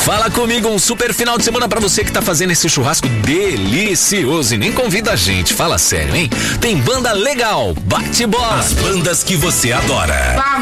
Fala comigo, um super final de semana pra você que tá fazendo esse churrasco delicioso e nem convida a gente, fala sério, hein? Tem banda legal, bate bola. As bandas que você adora.